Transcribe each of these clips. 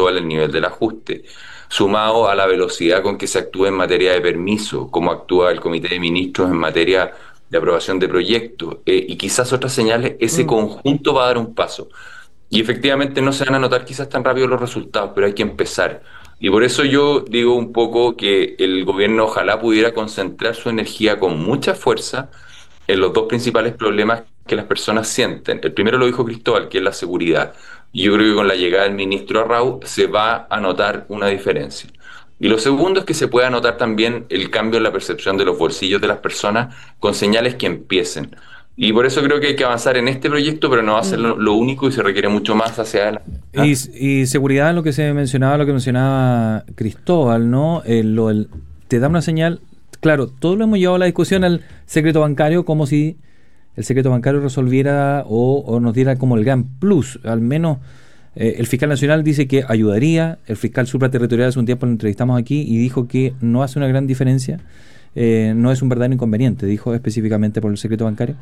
Cristóbal, el nivel del ajuste, sumado a la velocidad con que se actúa en materia de permiso, cómo actúa el Comité de Ministros en materia de aprobación de proyectos, y quizás otras señales, ese conjunto va a dar un paso. Y efectivamente no se van a notar quizás tan rápido los resultados, pero hay que empezar. Y por eso yo digo un poco que el gobierno ojalá pudiera concentrar su energía con mucha fuerza en los dos principales problemas que las personas sienten. El primero lo dijo Cristóbal, que es la seguridad. Y yo creo que con la llegada del ministro Arrau se va a notar una diferencia. Y lo segundo es que se pueda notar también el cambio en la percepción de los bolsillos de las personas con señales que empiecen. Y por eso creo que hay que avanzar en este proyecto, pero no va a ser lo único y se requiere mucho más hacia adelante. Y seguridad, lo que mencionaba Cristóbal, ¿no? Te da una señal, claro, todo lo hemos llevado a la discusión al secreto bancario como si el secreto bancario resolviera o nos diera como el gran plus, al menos. El fiscal nacional dice que ayudaría, el fiscal supraterritorial hace un tiempo lo entrevistamos aquí y dijo que no hace una gran diferencia. No es un verdadero inconveniente, dijo específicamente por el secreto bancario,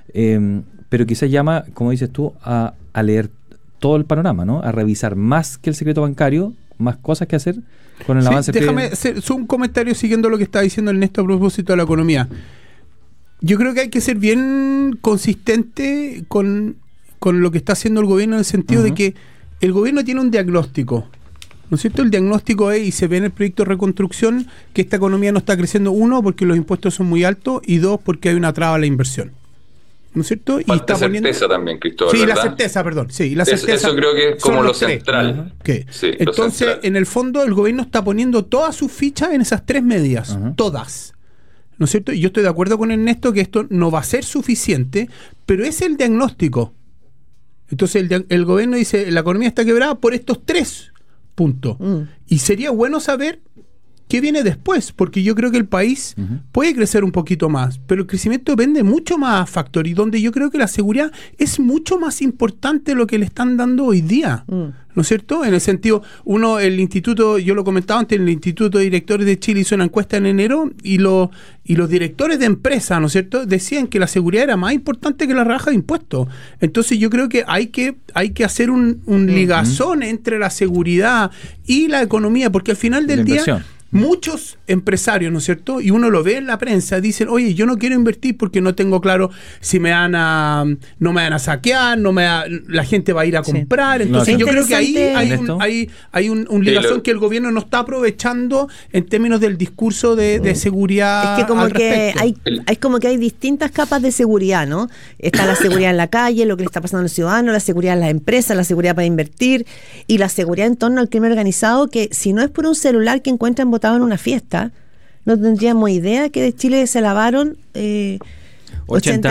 pero quizás llama, como dices tú, a leer todo el panorama, ¿no? A revisar más que el secreto bancario, más cosas que hacer con el avance. Déjame hacer un comentario siguiendo lo que está diciendo Ernesto a propósito de la economía. Yo creo que hay que ser bien consistente con lo que está haciendo el gobierno en el sentido de que el gobierno tiene un diagnóstico, ¿no es cierto? El diagnóstico es, y se ve en el proyecto de reconstrucción, que esta economía no está creciendo, uno, porque los impuestos son muy altos, y dos, porque hay una traba a la inversión, ¿no es cierto? Falta y está certeza también, Cristóbal, sí, ¿verdad? La certeza, perdón. Sí, la certeza. Eso creo que es como lo central. Sí, entonces, en el fondo, el gobierno está poniendo todas sus fichas en esas tres medidas, todas, ¿no es cierto? Y yo estoy de acuerdo con Ernesto que esto no va a ser suficiente, pero es el diagnóstico. Entonces el gobierno dice, la economía está quebrada por estos tres puntos. Y sería bueno saber qué viene después, porque yo creo que el país puede crecer un poquito más, pero el crecimiento depende mucho más a factor, y donde yo creo que la seguridad es mucho más importante de lo que le están dando hoy día, ¿no es cierto? En el sentido, el instituto, yo lo comentaba antes, el Instituto de Directores de Chile hizo una encuesta en enero, y los directores de empresas, ¿no es cierto?, decían que la seguridad era más importante que la rebaja de impuestos. Entonces yo creo que hay que hacer un ligazón entre la seguridad y la economía, porque al final del día muchos empresarios, ¿no es cierto?, y uno lo ve en la prensa, dicen, oye, yo no quiero invertir porque no tengo claro si no me van a saquear, la gente va a ir a comprar. Entonces yo creo que ahí hay un ligazón que el gobierno no está aprovechando en términos del discurso de seguridad. Es que como que hay distintas capas de seguridad, ¿no? Está la seguridad en la calle, lo que le está pasando a los ciudadanos, la seguridad en las empresas, la seguridad para invertir, y la seguridad en torno al crimen organizado, que si no es por un celular que encuentran botado en una fiesta, no tendríamos idea que de Chile se lavaron 80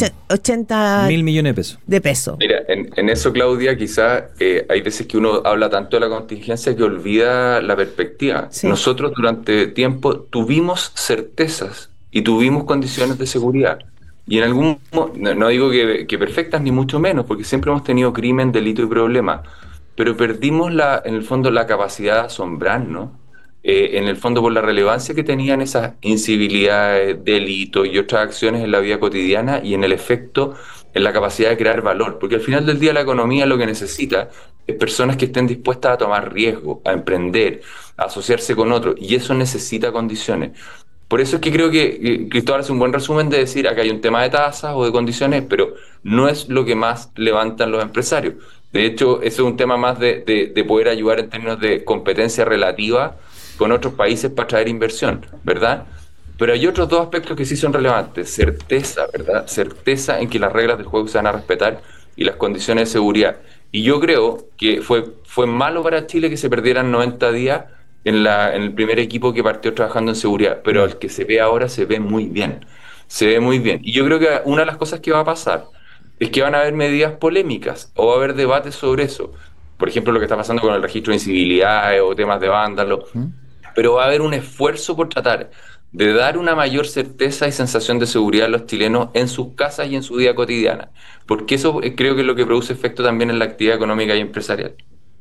mil millones de pesos. Mira, en eso, Claudia, quizás hay veces que uno habla tanto de la contingencia que olvida la perspectiva. Sí. Nosotros durante tiempo tuvimos certezas y tuvimos condiciones de seguridad. Y en algún no digo que perfectas ni mucho menos, porque siempre hemos tenido crimen, delito y problema, pero perdimos en el fondo la capacidad de asombrarnos, en el fondo por la relevancia que tenían esas incivilidades, delitos y otras acciones en la vida cotidiana, y en el efecto en la capacidad de crear valor, porque al final del día la economía lo que necesita es personas que estén dispuestas a tomar riesgo, a emprender, a asociarse con otros, y eso necesita condiciones. Por eso es que creo que Cristóbal hace un buen resumen de decir, acá hay un tema de tasas o de condiciones, pero no es lo que más levantan los empresarios. De hecho, ese es un tema más de poder ayudar en términos de competencia relativa con otros países para traer inversión, ¿verdad? Pero hay otros dos aspectos que sí son relevantes. Certeza, ¿verdad? Certeza en que las reglas del juego se van a respetar y las condiciones de seguridad. Y yo creo que fue malo para Chile que se perdieran 90 días en el primer equipo que partió trabajando en seguridad, pero el que se ve ahora se ve muy bien. Se ve muy bien. Y yo creo que una de las cosas que va a pasar es que van a haber medidas polémicas o va a haber debates sobre eso. Por ejemplo, lo que está pasando con el registro de incivilidades o temas de vándalo. Pero va a haber un esfuerzo por tratar de dar una mayor certeza y sensación de seguridad a los chilenos en sus casas y en su vida cotidiana. Porque eso creo que es lo que produce efecto también en la actividad económica y empresarial.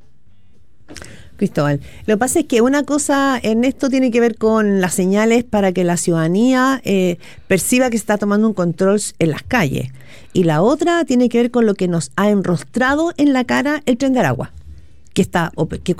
Cristóbal, lo que pasa es que una cosa en esto tiene que ver con las señales para que la ciudadanía perciba que se está tomando un control en las calles, y la otra tiene que ver con lo que nos ha enrostrado en la cara el Tren de Aragua, que